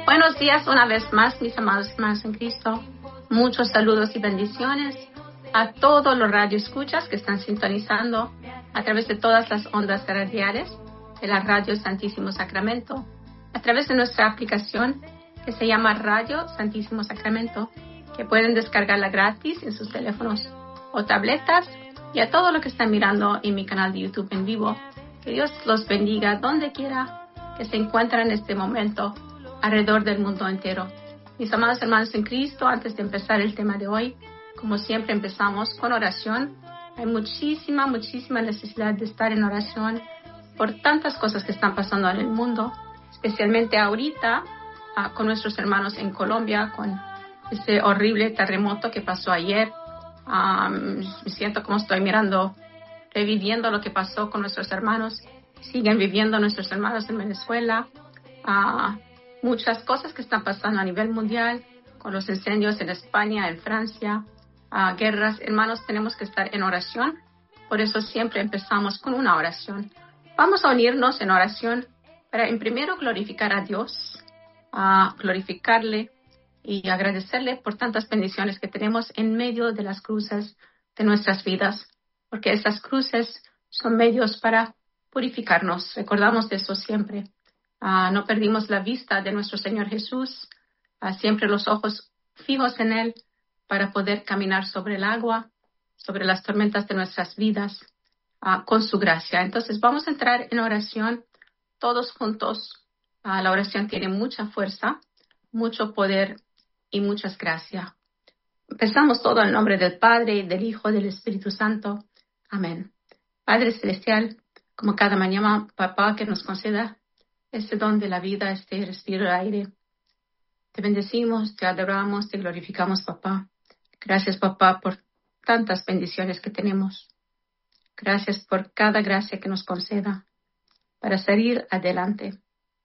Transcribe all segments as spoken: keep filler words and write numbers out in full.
Buenos días una vez más, mis amados hermanos en Cristo. Muchos saludos y bendiciones a todos los radioescuchas que están sintonizando a través de todas las ondas radiales de la Radio Santísimo Sacramento, a través de nuestra aplicación que se llama Radio Santísimo Sacramento, que pueden descargarla gratis en sus teléfonos o tabletas, y a todo lo que están mirando en mi canal de YouTube en vivo. Que Dios los bendiga donde quiera que se encuentren en este momento alrededor del mundo entero. Mis amados hermanos en Cristo, antes de empezar el tema de hoy, como siempre empezamos con oración. Hay muchísima, muchísima necesidad de estar en oración por tantas cosas que están pasando en el mundo, especialmente ahorita uh, con nuestros hermanos en Colombia, con ese horrible terremoto que pasó ayer. Um, me siento como estoy mirando, reviviendo lo que pasó con nuestros hermanos. Siguen viviendo nuestros hermanos en Venezuela. Uh, muchas cosas que están pasando a nivel mundial, con los incendios en España, en Francia, uh, guerras. Hermanos, tenemos que estar en oración. Por eso siempre empezamos con una oración. Vamos a unirnos en oración para en primero glorificar a Dios, uh, glorificarle y agradecerle por tantas bendiciones que tenemos en medio de las cruces de nuestras vidas, porque esas cruces son medios para purificarnos. Recordamos de eso siempre. Uh, no perdimos la vista de nuestro Señor Jesús, uh, siempre los ojos fijos en Él para poder caminar sobre el agua, sobre las tormentas de nuestras vidas, uh, con su gracia. Entonces vamos a entrar en oración todos juntos. Uh, la oración tiene mucha fuerza, mucho poder y muchas gracias. Empezamos todo en nombre del Padre, del Hijo, del Espíritu Santo. Amén. Padre Celestial, como cada mañana, Papá, que nos conceda este don de la vida, este respiro de aire. Te bendecimos, te adoramos, te glorificamos, Papá. Gracias, Papá, por tantas bendiciones que tenemos. Gracias por cada gracia que nos conceda para salir adelante.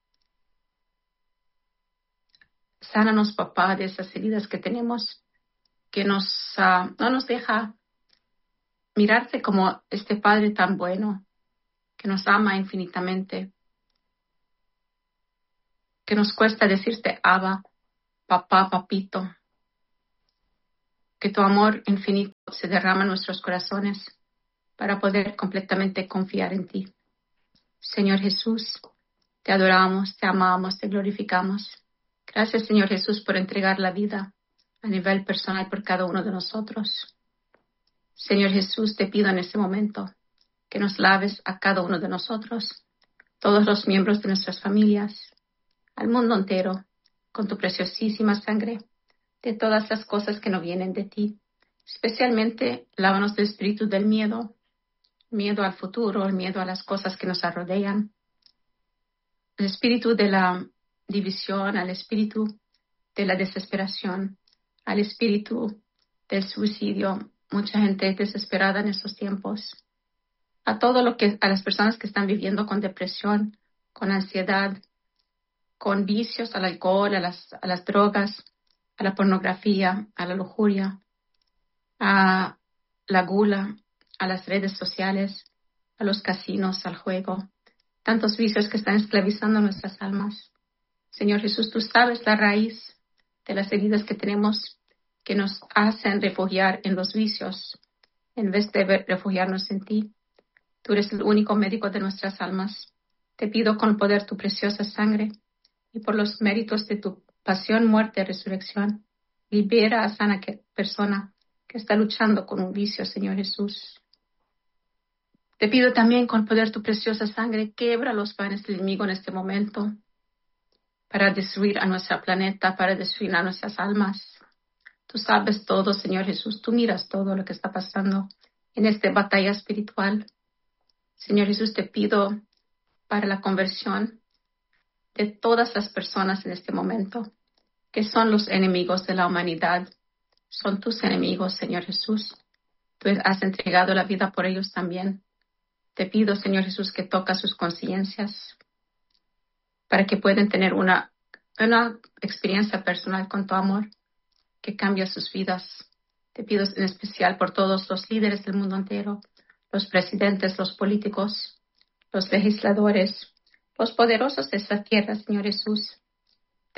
Sánanos, Papá, de esas heridas que tenemos, que nos, uh, no nos deja mirarte como este Padre tan bueno, que nos ama infinitamente, que nos cuesta decirte Abba, Papá, Papito, que tu amor infinito se derrama en nuestros corazones para poder completamente confiar en ti. Señor Jesús, te adoramos, te amamos, te glorificamos. Gracias, Señor Jesús, por entregar la vida a nivel personal por cada uno de nosotros. Señor Jesús, te pido en este momento que nos laves a cada uno de nosotros, todos los miembros de nuestras familias, al mundo entero, con tu preciosísima sangre, de todas las cosas que no vienen de ti. Especialmente, lávanos del espíritu del miedo, miedo al futuro, el miedo a las cosas que nos rodean, el espíritu de la división, al espíritu de la desesperación, al espíritu del suicidio. Mucha gente desesperada en estos tiempos. A todo lo que, a las personas que están viviendo con depresión, con ansiedad, con vicios al alcohol, a las, a las drogas, a la pornografía, a la lujuria, a la gula, a las redes sociales, a los casinos, al juego. Tantos vicios que están esclavizando nuestras almas. Señor Jesús, tú sabes la raíz de las heridas que tenemos que nos hacen refugiar en los vicios en vez de refugiarnos en ti. Tú eres el único médico de nuestras almas. Te pido con poder tu preciosa sangre y por los méritos de tu pasión, muerte y resurrección, libera a sana persona que está luchando con un vicio, Señor Jesús. Te pido también con poder tu preciosa sangre, quebra los planes del enemigo en este momento para destruir a nuestro planeta, para destruir a nuestras almas. Tú sabes todo, Señor Jesús. Tú miras todo lo que está pasando en esta batalla espiritual. Señor Jesús, te pido para la conversión de todas las personas en este momento, que son los enemigos de la humanidad. Son tus enemigos, Señor Jesús. Tú has entregado la vida por ellos también. Te pido, Señor Jesús, que tocas sus conciencias para que puedan tener una, una experiencia personal con tu amor que cambia sus vidas. Te pido en especial por todos los líderes del mundo entero, los presidentes, los políticos, los legisladores, los poderosos de esta tierra, Señor Jesús.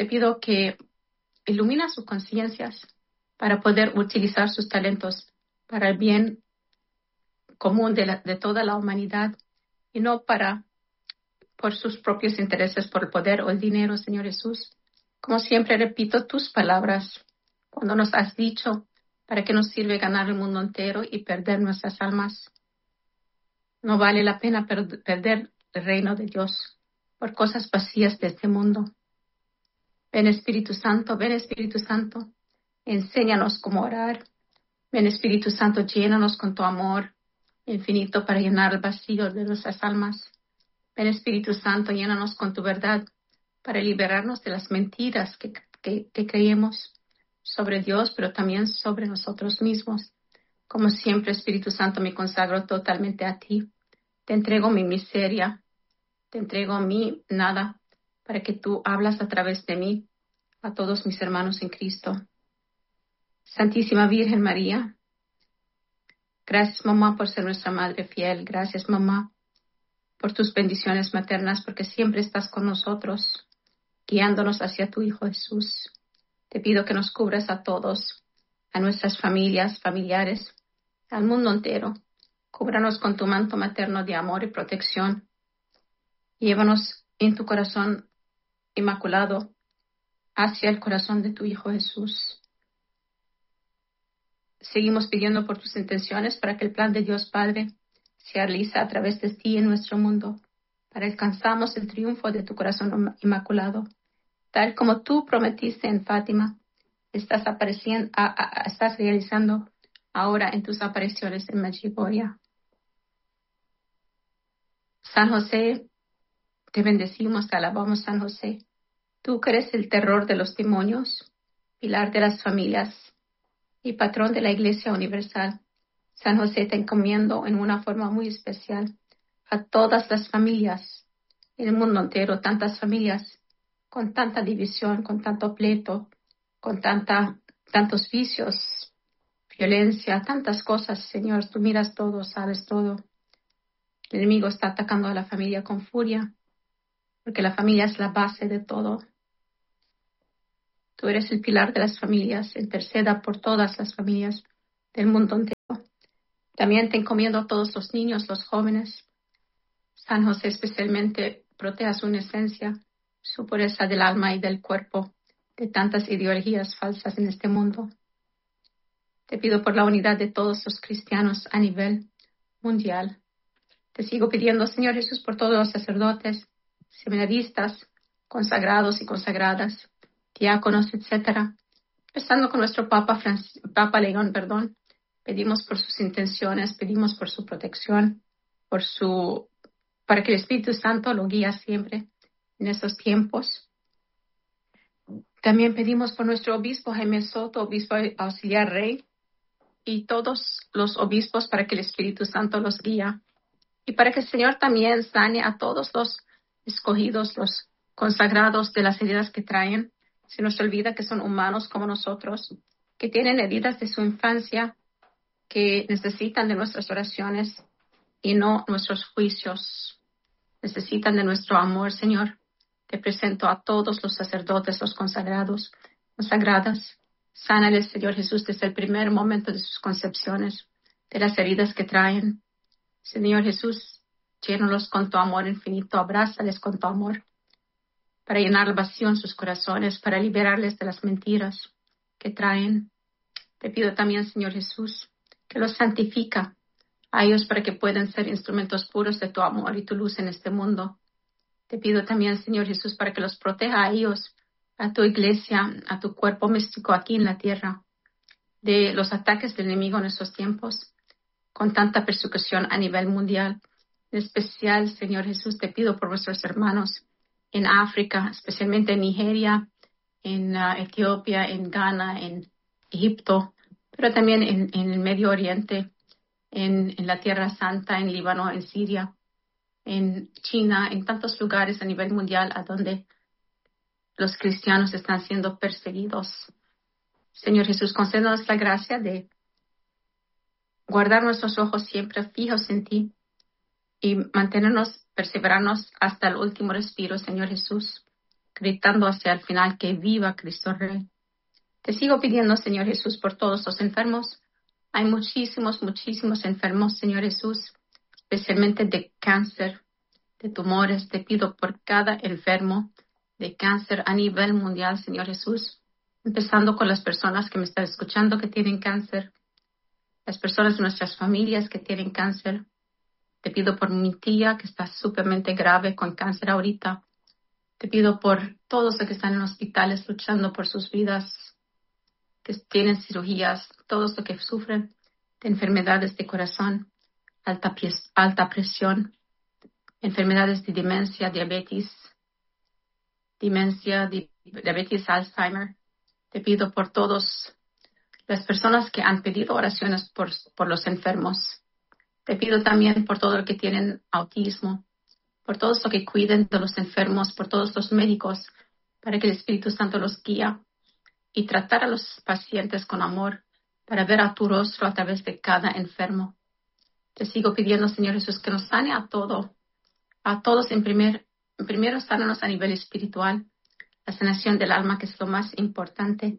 te pido que ilumina sus conciencias para poder utilizar sus talentos para el bien común de, la, de toda la humanidad y no para por sus propios intereses, por el poder o el dinero, Señor Jesús. Como siempre repito tus palabras cuando nos has dicho para qué nos sirve ganar el mundo entero y perder nuestras almas. No vale la pena per- perder el reino de Dios por cosas vacías de este mundo. Ven Espíritu Santo, ven Espíritu Santo, enséñanos cómo orar. Ven Espíritu Santo, llénanos con tu amor infinito para llenar el vacío de nuestras almas. Ven Espíritu Santo, llénanos con tu verdad para liberarnos de las mentiras que, que, que creemos sobre Dios, pero también sobre nosotros mismos. Como siempre, Espíritu Santo, me consagro totalmente a ti. Te entrego mi miseria, te entrego mi nada, para que tú hablas a través de mí a todos mis hermanos en Cristo. Santísima Virgen María, gracias, mamá, por ser nuestra madre fiel. Gracias, mamá, por tus bendiciones maternas, porque siempre estás con nosotros, guiándonos hacia tu Hijo Jesús. Te pido que nos cubras a todos, a nuestras familias, familiares, al mundo entero. Cúbranos con tu manto materno de amor y protección. Llévanos en tu corazón inmaculado hacia el corazón de tu Hijo Jesús. Seguimos pidiendo por tus intenciones para que el plan de Dios Padre se realiza a través de ti en nuestro mundo, para alcanzamos el triunfo de tu corazón inmaculado. Tal como tú prometiste en Fátima, estás apareciendo, a, a, estás realizando ahora en tus apariciones en Medjugorje. San José, te bendecimos, te alabamos, San José. Tú que eres el terror de los demonios, pilar de las familias y patrón de la Iglesia Universal. San José, te encomiendo en una forma muy especial a todas las familias en el mundo entero, tantas familias con tanta división, con tanto pleito, con tanta, tantos vicios, violencia, tantas cosas, Señor. Tú miras todo, sabes todo. El enemigo está atacando a la familia con furia, porque la familia es la base de todo. Tú eres el pilar de las familias, interceda por todas las familias del mundo entero. También te encomiendo a todos los niños, los jóvenes. San José especialmente proteja su inocencia, su pureza del alma y del cuerpo de tantas ideologías falsas en este mundo. Te pido por la unidad de todos los cristianos a nivel mundial. Te sigo pidiendo, Señor Jesús, por todos los sacerdotes, seminaristas, consagrados y consagradas, diáconos, etcétera. Empezando con nuestro Papa, Francis, Papa León, perdón, pedimos por sus intenciones, pedimos por su protección, por su, para que el Espíritu Santo lo guíe siempre en esos tiempos. También pedimos por nuestro obispo Jaime Soto, obispo auxiliar rey, y todos los obispos para que el Espíritu Santo los guíe y para que el Señor también sane a todos los escogidos, los consagrados de las heridas que traen. Se nos olvida que son humanos como nosotros, que tienen heridas de su infancia, que necesitan de nuestras oraciones y no nuestros juicios. Necesitan de nuestro amor, Señor. Te presento a todos los sacerdotes, los consagrados, consagradas. Sánales, Señor Jesús, desde el primer momento de sus concepciones, de las heridas que traen. Señor Jesús, llénalos con tu amor infinito, abrázales con tu amor, para llenar el vacío en sus corazones, para liberarles de las mentiras que traen. Te pido también, Señor Jesús, que los santifica a ellos para que puedan ser instrumentos puros de tu amor y tu luz en este mundo. Te pido también, Señor Jesús, para que los proteja a ellos, a tu iglesia, a tu cuerpo místico aquí en la tierra, de los ataques del enemigo en estos tiempos, con tanta persecución a nivel mundial. En especial, Señor Jesús, te pido por nuestros hermanos en África, especialmente en Nigeria, en uh, Etiopía, en Ghana, en Egipto, pero también en, en el Medio Oriente, en, en la Tierra Santa, en Líbano, en Siria, en China, en tantos lugares a nivel mundial a donde los cristianos están siendo perseguidos. Señor Jesús, concédenos la gracia de guardar nuestros ojos siempre fijos en ti y mantenernos, perseverarnos hasta el último respiro, Señor Jesús. gritando hacia el final que viva Cristo Rey. Te sigo pidiendo, Señor Jesús, por todos los enfermos. Hay muchísimos, muchísimos enfermos, Señor Jesús, especialmente de cáncer, de tumores. Te pido por cada enfermo de cáncer a nivel mundial, Señor Jesús, empezando con las personas que me están escuchando que tienen cáncer, las personas de nuestras familias que tienen cáncer. Te pido por mi tía que está súpermente grave con cáncer ahorita. Te pido por todos los que están en hospitales luchando por sus vidas, que tienen cirugías, todos los que sufren de enfermedades de corazón, alta, pres- alta presión, enfermedades de demencia, diabetes, demencia, di- diabetes, Alzheimer. Te pido por todas las personas que han pedido oraciones por, por los enfermos. Te pido también por todo el que tienen autismo, por todos los que cuiden de los enfermos, por todos los médicos, para que el Espíritu Santo los guíe y tratar a los pacientes con amor, para ver a tu rostro a través de cada enfermo. Te sigo pidiendo, Señor Jesús, que nos sane a todo, a todos en primer, en primero sánanos a nivel espiritual, la sanación del alma, que es lo más importante.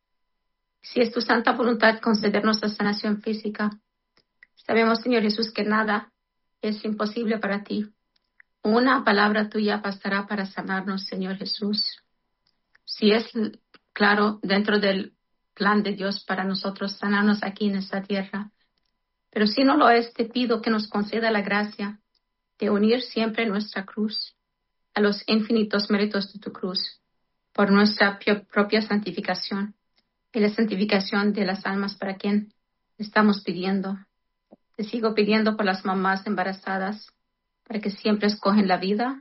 Si es tu santa voluntad concedernos la sanación física, sabemos, Señor Jesús, que nada es imposible para ti. Una palabra tuya bastará para sanarnos, Señor Jesús. Si es claro dentro del plan de Dios para nosotros sanarnos aquí en esta tierra. Pero si no lo es, te pido que nos conceda la gracia de unir siempre nuestra cruz a los infinitos méritos de tu cruz, por nuestra propia santificación y la santificación de las almas para quien estamos pidiendo. Te sigo pidiendo por las mamás embarazadas, para que siempre escogen la vida,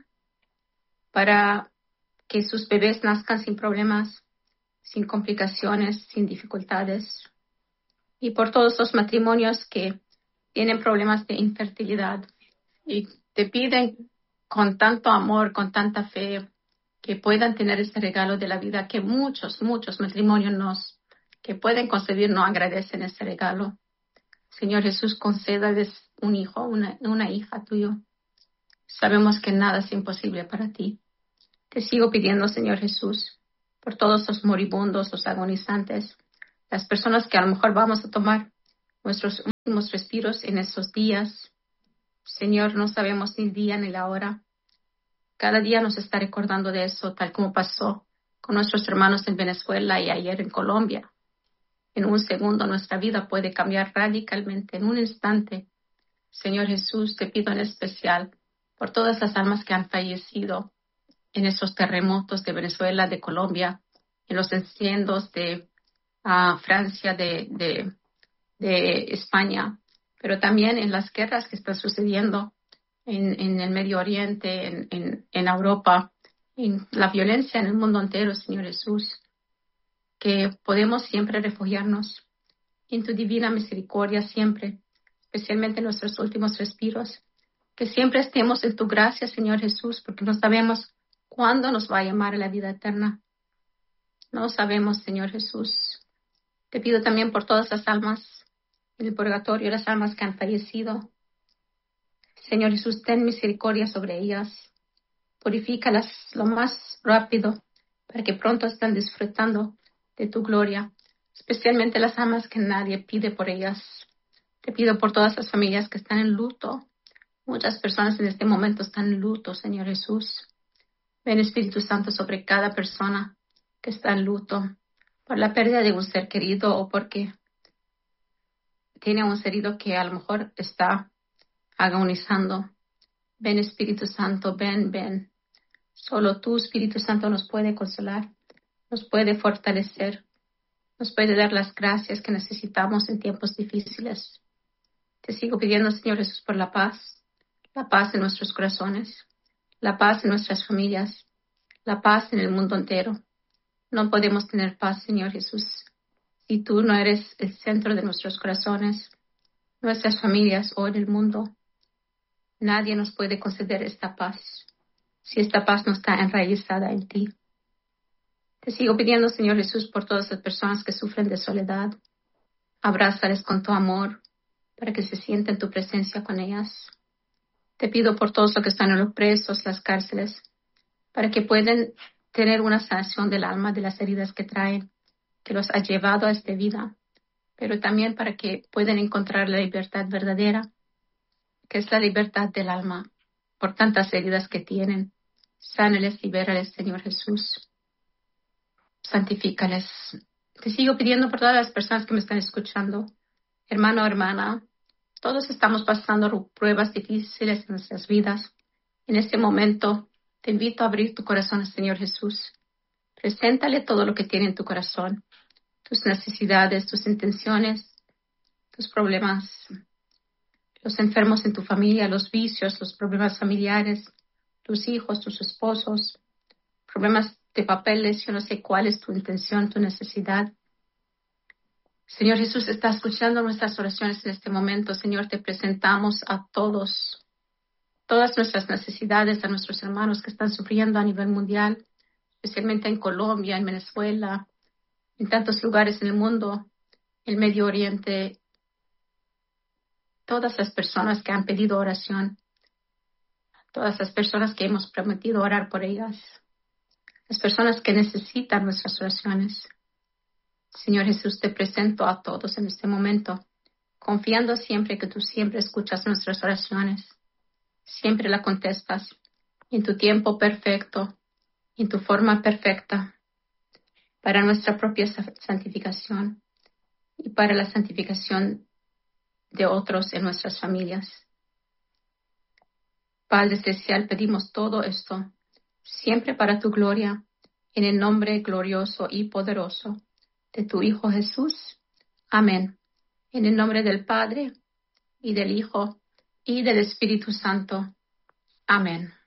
para que sus bebés nazcan sin problemas, sin complicaciones, sin dificultades. Y por todos los matrimonios que tienen problemas de infertilidad y te piden con tanto amor, con tanta fe, que puedan tener este regalo de la vida que muchos, muchos matrimonios nos, que pueden concebir no agradecen ese regalo. Señor Jesús, concédales un hijo, una, una hija tuyo. Sabemos que nada es imposible para ti. Te sigo pidiendo, Señor Jesús, por todos los moribundos, los agonizantes, las personas que a lo mejor vamos a tomar nuestros últimos respiros en estos días. Señor, no sabemos ni el día ni la hora. Cada día nos está recordando de eso, tal como pasó con nuestros hermanos en Venezuela y ayer en Colombia. En un segundo nuestra vida puede cambiar radicalmente, en un instante. Señor Jesús, te pido en especial por todas las almas que han fallecido en esos terremotos de Venezuela, de Colombia, en los incendios de uh, Francia, de, de, de España, pero también en las guerras que están sucediendo en, en el Medio Oriente, en, en, en Europa, en la violencia en el mundo entero, Señor Jesús, que podemos siempre refugiarnos en tu divina misericordia siempre, especialmente en nuestros últimos respiros, que siempre estemos en tu gracia, Señor Jesús, porque no sabemos cuándo nos va a llamar a la vida eterna. No sabemos, Señor Jesús. Te pido también por todas las almas en el purgatorio, las almas que han fallecido. Señor Jesús, ten misericordia sobre ellas. Purifícalas lo más rápido para que pronto estén disfrutando de tu gloria, especialmente las almas que nadie pide por ellas. Te pido por todas las familias que están en luto. Muchas personas en este momento están en luto, Señor Jesús. Ven, Espíritu Santo, sobre cada persona que está en luto por la pérdida de un ser querido o porque tiene un ser querido que a lo mejor está agonizando. Ven, Espíritu Santo, ven, ven. Solo tú, Espíritu Santo, nos puede consolar, nos puede fortalecer, nos puede dar las gracias que necesitamos en tiempos difíciles. Te sigo pidiendo, Señor Jesús, por la paz, la paz en nuestros corazones, la paz en nuestras familias, la paz en el mundo entero. No podemos tener paz, Señor Jesús, si tú no eres el centro de nuestros corazones, nuestras familias o en el mundo. Nadie nos puede conceder esta paz si esta paz no está enraizada en ti. Te sigo pidiendo, Señor Jesús, por todas las personas que sufren de soledad. Abrázales con tu amor para que se sientan en tu presencia con ellas. Te pido por todos los que están en los presos, las cárceles, para que puedan tener una sanación del alma, de las heridas que traen, que los ha llevado a esta vida, pero también para que puedan encontrar la libertad verdadera, que es la libertad del alma, por tantas heridas que tienen. Sánales, libérales, Señor Jesús. Santifícales. Te sigo pidiendo por todas las personas que me están escuchando, hermano o hermana. Todos estamos pasando pruebas difíciles en nuestras vidas. En este momento, te invito a abrir tu corazón al Señor Jesús. Preséntale todo lo que tiene en tu corazón, tus necesidades, tus intenciones, tus problemas, los enfermos en tu familia, los vicios, los problemas familiares, tus hijos, tus esposos, problemas de papeles. Yo no sé cuál es tu intención, tu necesidad. Señor Jesús está escuchando nuestras oraciones en este momento. Señor, te presentamos a todos, todas nuestras necesidades, a nuestros hermanos que están sufriendo a nivel mundial, especialmente en Colombia, en Venezuela, en tantos lugares en el mundo, el Medio Oriente, todas las personas que han pedido oración, todas las personas que hemos prometido orar por ellas, las personas que necesitan nuestras oraciones. Señor Jesús, te presento a todos en este momento, confiando siempre que tú siempre escuchas nuestras oraciones, siempre la contestas en tu tiempo perfecto, en tu forma perfecta, para nuestra propia santificación y para la santificación de otros en nuestras familias. Padre Celestial, pedimos todo esto, siempre para tu gloria, en el nombre glorioso y poderoso de tu Hijo Jesús. Amén. En el nombre del Padre, y del Hijo, y del Espíritu Santo. Amén.